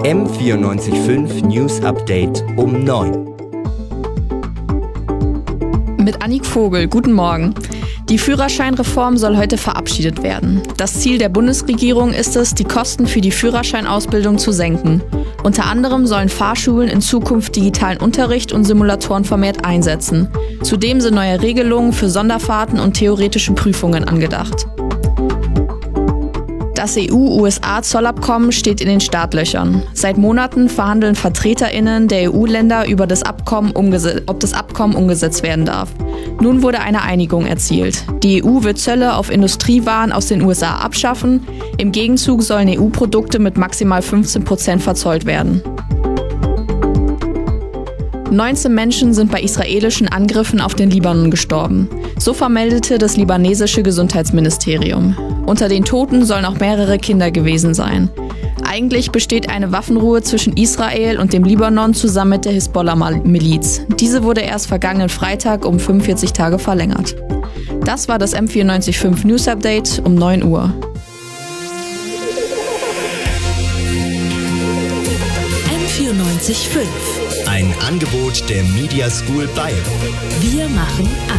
M94.5 News Update um 9. Mit Annik Vogel, guten Morgen. Die Führerscheinreform soll heute verabschiedet werden. Das Ziel der Bundesregierung ist es, die Kosten für die Führerscheinausbildung zu senken. Unter anderem sollen Fahrschulen in Zukunft digitalen Unterricht und Simulatoren vermehrt einsetzen. Zudem sind neue Regelungen für Sonderfahrten und theoretische Prüfungen angedacht. Das EU-USA-Zollabkommen steht in den Startlöchern. Seit Monaten verhandeln VertreterInnen der EU-Länder über das Abkommen, ob das Abkommen umgesetzt werden darf. Nun wurde eine Einigung erzielt. Die EU wird Zölle auf Industriewaren aus den USA abschaffen. Im Gegenzug sollen EU-Produkte mit maximal 15% verzollt werden. 19 Menschen sind bei israelischen Angriffen auf den Libanon gestorben. So vermeldete das libanesische Gesundheitsministerium. Unter den Toten sollen auch mehrere Kinder gewesen sein. Eigentlich besteht eine Waffenruhe zwischen Israel und dem Libanon zusammen mit der Hisbollah-Miliz. Diese wurde erst vergangenen Freitag um 45 Tage verlängert. Das war das M94.5 News Update um 9 Uhr. M94.5. Ein Angebot der Media School Bayern. Wir machen